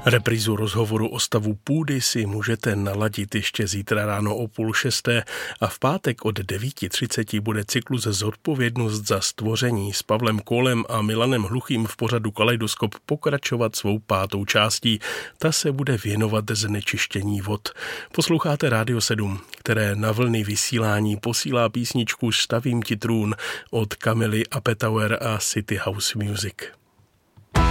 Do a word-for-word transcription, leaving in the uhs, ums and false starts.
Reprízu rozhovoru o stavu půdy si můžete naladit ještě zítra ráno o půl šesté a v pátek od devět třicet bude cyklus Zodpovědnost za stvoření s Pavlem Kolem a Milanem Hluchým v pořadu Kaleidoskop pokračovat svou pátou částí. Ta se bude věnovat znečištění vod. Posloucháte Rádio sedm, které na vlny vysílání posílá písničku Stavím ti trůn od Kamily Apetauer a City House Music.